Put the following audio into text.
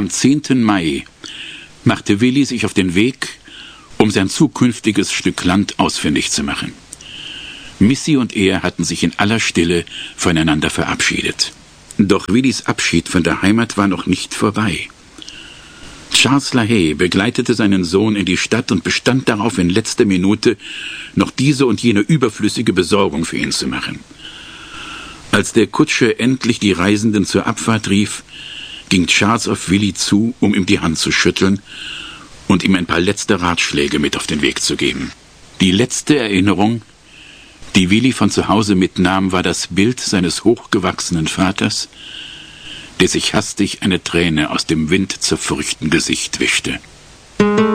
Am 10. Mai machte Willi sich auf den Weg, um sein zukünftiges Stück Land ausfindig zu machen. Missy und er hatten sich in aller Stille voneinander verabschiedet. Doch Willis Abschied von der Heimat war noch nicht vorbei. Charles LaHaye begleitete seinen Sohn in die Stadt und bestand darauf, in letzter Minute noch diese und jene überflüssige Besorgung für ihn zu machen. Als der Kutscher endlich die Reisenden zur Abfahrt rief, ging Charles auf Willi zu, um ihm die Hand zu schütteln und ihm ein paar letzte Ratschläge mit auf den Weg zu geben. Die letzte Erinnerung, die Willi von zu Hause mitnahm, war das Bild seines hochgewachsenen Vaters, der sich hastig eine Träne aus dem windzerfurchten Gesicht wischte.